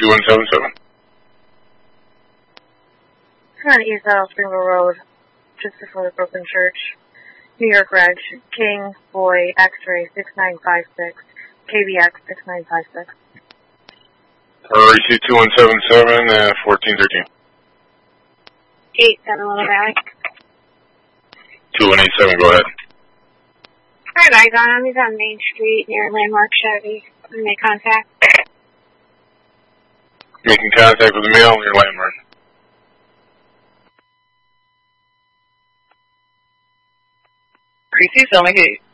2177. On East Isle Springville Road, just before the Brooklyn Church, New York Reg, King, Boy, X-Ray 6956, KBX 6956. REC 2177, 1413. 87 Little Valley. 2187, go ahead. Alright, I'm on Main Street near Landmark Chevy. Make contact. Making contact with the male near Landmark. REC 78.